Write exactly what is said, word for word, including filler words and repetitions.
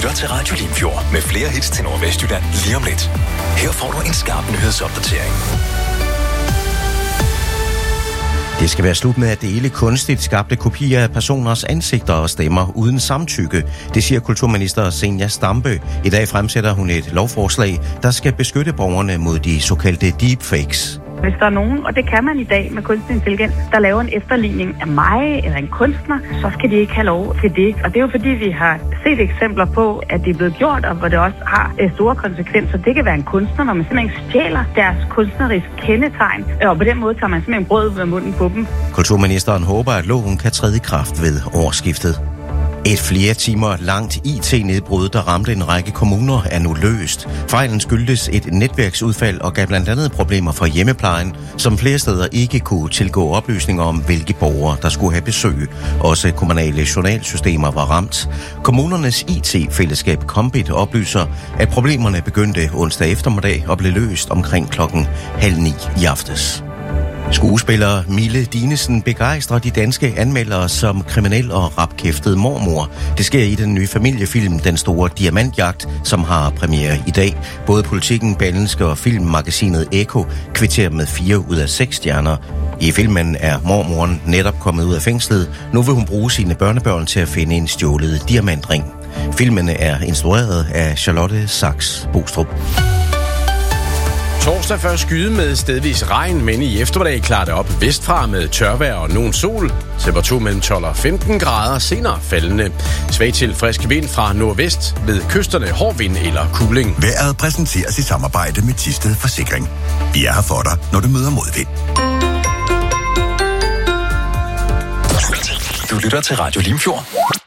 lytter til Radio Limfjord med flere hits til Nordvestjylland lige om lidt. Her får du en skarp nyhedsopdatering. Det skal være slut med at dele kunstigt skabte kopier af personers ansigter og stemmer uden samtykke. Det siger kulturminister Zenia Stampe. I dag fremsætter hun et lovforslag, der skal beskytte borgerne mod de såkaldte deepfakes. Hvis der er nogen, og det kan man i dag med kunstig intelligens, der laver en efterligning af mig eller en kunstner, så skal de ikke have lov til det. Og det er jo fordi, vi har set eksempler på, at det er blevet gjort, og hvor det også har store konsekvenser. Det kan være en kunstner, når man simpelthen stjæler deres kunstneriske kendetegn, og på den måde tager man simpelthen brød ud af munden på dem. Kulturministeren håber, at loven kan træde i kraft ved årsskiftet. Et flere timer langt I T-nedbrud, der ramte en række kommuner, er nu løst. Fejlen skyldtes et netværksudfald og gav blandt andet problemer for hjemmeplejen, som flere steder ikke kunne tilgå oplysninger om, hvilke borgere der skulle have besøg. Også kommunale journalsystemer var ramt. Kommunernes I T-fællesskab Kombit oplyser, at problemerne begyndte onsdag eftermiddag og blev løst omkring klokken halv ni i aftes. Skuespiller Mille Dinesen begejstrer de danske anmeldere som kriminel og rapkæftet mormor. Det sker i den nye familiefilm Den Store Diamantjagt, som har premiere i dag. Både Politikken, Berlingske og filmmagasinet Eko kvitterer med fire ud af seks stjerner. I filmen er mormoren netop kommet ud af fængslet. Nu vil hun bruge sine børnebørn til at finde en stjålet diamantring. Filmene er instrueret af Charlotte Sachs Bostrup. Torsdag først skyde med stedvis regn, men i eftermiddag klarer det op vestfra med tørvejr og nogen sol. Temperatur mellem tolv og femten grader, senere faldende. Svag til frisk vind fra nordvest, ved kysterne hård vind eller kuling. Vejret præsenteres i samarbejde med Thisted Forsikring. Vi er her for dig, når du møder modvind. Du lytter til Radio Limfjord